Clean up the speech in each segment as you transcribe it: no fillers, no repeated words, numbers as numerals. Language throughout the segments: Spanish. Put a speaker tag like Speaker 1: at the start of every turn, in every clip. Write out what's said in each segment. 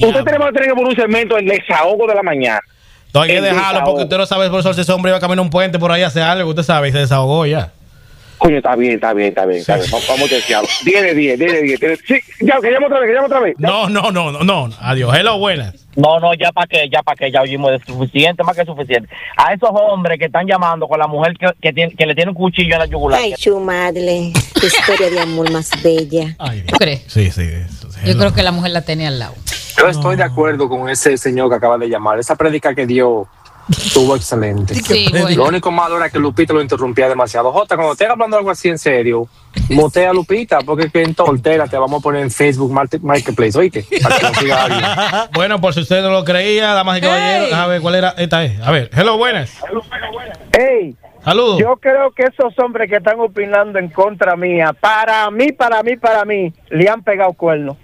Speaker 1: Usted tenemos que poner un segmento el desahogo de la mañana.
Speaker 2: No hay que dejarlo porque usted no sabe, profesor, si ese hombre iba a caminar un puente por ahí a hacer algo, usted sabe, y se desahogó ya.
Speaker 1: Coño, está bien. Sí. Vamos a testearlo. 10 de 10. Sí, ya, que llamo otra vez.
Speaker 2: No. Adiós. Hello, buenas.
Speaker 3: No, ya para qué, ya oímos de suficiente, más que suficiente. A esos hombres que están llamando con la mujer que le tiene un cuchillo en la yugular.
Speaker 4: Ay, chumadle, qué historia de amor más bella.
Speaker 2: ¿Tú crees? Sí.
Speaker 5: Yo creo que la mujer la tenía al lado.
Speaker 6: Yo estoy de acuerdo con ese señor que acaba de llamar. Esa prédica que dio estuvo excelente.
Speaker 5: Sí, bueno.
Speaker 6: Lo único malo era que Lupita lo interrumpía demasiado. Jota, cuando estés hablando algo así en serio, motea a Lupita, porque que en Toltera te vamos a poner en Facebook Marketplace, ¿oíste? Para que no siga alguien.
Speaker 2: Bueno, por si usted no lo creía, damas y caballeros, a ver, ¿cuál era? Esta es. A ver, hello, buenas.
Speaker 7: Hey,
Speaker 2: saludos.
Speaker 7: Yo creo que esos hombres que están opinando en contra mía, para mí, le han pegado cuernos.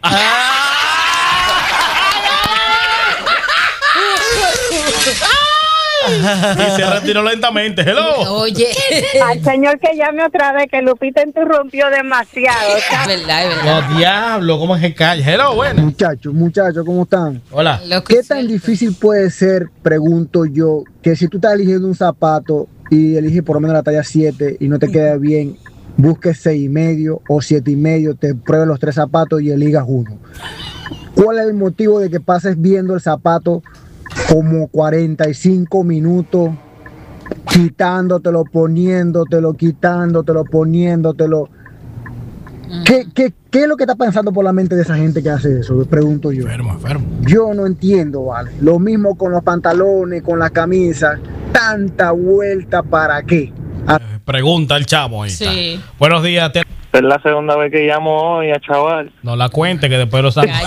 Speaker 2: Y se retiró lentamente. Hello.
Speaker 5: Oye.
Speaker 8: Al señor que llame otra vez, que Lupita interrumpió demasiado.
Speaker 5: Es verdad.
Speaker 2: Los diablos, ¿cómo es que calle? Hello, bueno.
Speaker 9: Muchachos, ¿cómo están?
Speaker 2: Hola.
Speaker 9: ¿Qué tan difícil puede ser, pregunto yo, que si tú estás eligiendo un zapato y eliges por lo menos la talla 7 y no te queda bien, busques 6,5 o 7,5, te pruebes los 3 zapatos y eligas uno? ¿Cuál es el motivo de que pases viendo el zapato como 45 minutos, quitándotelo, poniéndotelo, poniéndotelo? ¿Qué es lo que está pensando por la mente de esa gente que hace eso? Pregunto yo.
Speaker 2: Enfermo.
Speaker 9: Yo no entiendo, ¿vale? Lo mismo con los pantalones, con las camisas. Tanta vuelta, ¿para qué?
Speaker 2: Pregunta el chamo ahí.
Speaker 5: Sí.
Speaker 2: Está. Buenos días.
Speaker 3: Es la segunda vez que llamo hoy a chaval.
Speaker 2: No la cuente, que después lo sabe.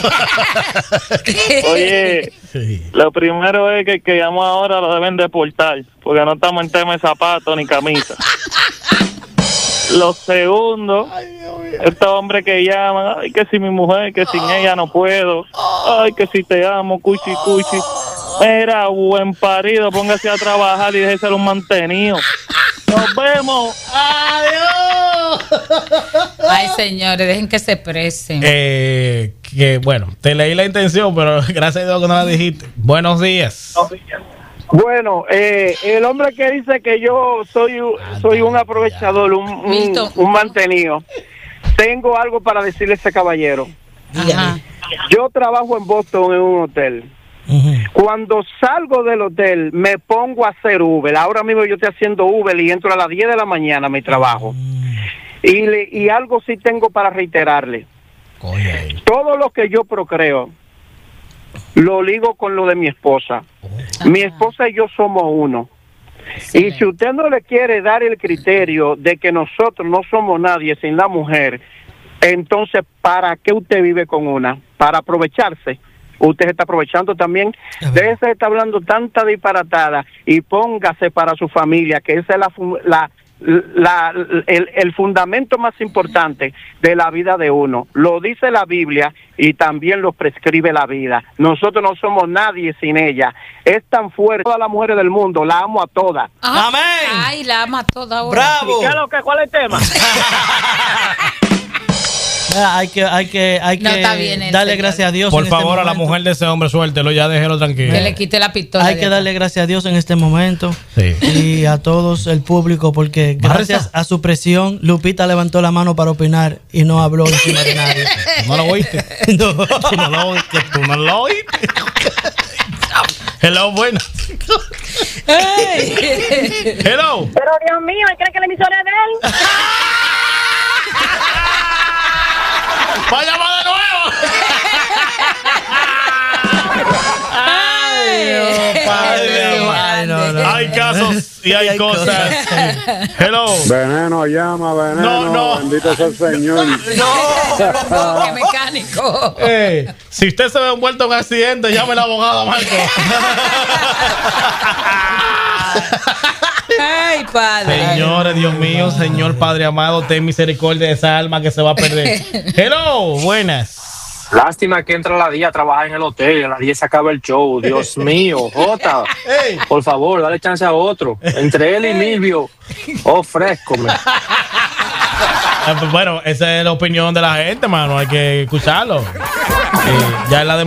Speaker 3: Oye, sí. Lo primero es que el que llamó ahora lo deben deportar, porque no estamos en tema de zapatos ni camisa. Lo segundo, estos hombres que llaman, ay, que si mi mujer, que sin ella no puedo, ay, que si te amo, cuchi. Mira, buen parido, póngase a trabajar y déjese ser un mantenido. Nos vemos.
Speaker 5: Adiós. Ay, señores, dejen que se expresen.
Speaker 2: Que bueno, te leí la intención, pero gracias a Dios que no la dijiste. Buenos días.
Speaker 7: Bueno, el hombre que dice que yo soy un aprovechador, un mantenido, tengo algo para decirle a ese caballero.
Speaker 5: Ajá.
Speaker 7: Yo trabajo en Boston en un hotel. Cuando salgo del hotel me pongo a hacer Uber. Ahora mismo yo estoy haciendo Uber y entro a las 10 de la mañana a mi trabajo. Y algo sí tengo para reiterarle. Todo lo que yo procreo lo ligo con lo de mi esposa. Mi esposa y yo somos uno. Y si usted no le quiere dar el criterio de que nosotros no somos nadie sin la mujer, entonces ¿para qué usted vive con una? ¿Para aprovecharse? Usted se está aprovechando también. Déjese de estar hablando tanta disparatada y póngase para su familia, que esa es el fundamento más importante de la vida de uno. Lo dice la Biblia y también lo prescribe la vida. Nosotros no somos nadie sin ella. Es tan fuerte. Todas las mujeres del mundo, la amo a todas.
Speaker 5: Amén. Ay, la ama a todas.
Speaker 3: Bravo. ¿Cuál es el tema?
Speaker 10: Hay que
Speaker 5: no, está bien
Speaker 10: darle
Speaker 5: señor.
Speaker 10: Gracias a Dios.
Speaker 2: Por favor, a la mujer de ese hombre, suéltelo, ya déjelo tranquilo.
Speaker 5: Que le quite la pistola.
Speaker 10: Hay que darle gracias a Dios en este momento.
Speaker 2: Sí.
Speaker 10: Y a todos el público, porque gracias a su presión, Lupita levantó la mano para opinar y no habló encima de nadie.
Speaker 2: ¿No lo oíste?
Speaker 10: No.
Speaker 2: Tú no lo oíste. Hello, bueno. Hello.
Speaker 8: Pero Dios mío, ¿cree que la emisora es de él?
Speaker 2: ¡Vaya más de nuevo! ¡Ay, Dios, padre! No. Hay casos y hay cosas. Hello.
Speaker 11: Veneno llama, veneno.
Speaker 2: No.
Speaker 11: Bendito sea el Señor.
Speaker 5: No, qué mecánico.
Speaker 2: Si usted se ve envuelto en un accidente, llame al abogado, Marco.
Speaker 5: Ay, padre.
Speaker 2: Señores, Dios mío, Señor Padre amado, ten misericordia de esa alma que se va a perder. Hello, buenas.
Speaker 6: Lástima que entra a las 10 a trabajar en el hotel, a las 10 se acaba el show. Dios mío, Jota, por favor, dale chance a otro. Entre él y Milvio, ofrézcome.
Speaker 2: Bueno, esa es la opinión de la gente, mano, hay que escucharlo. Ya es la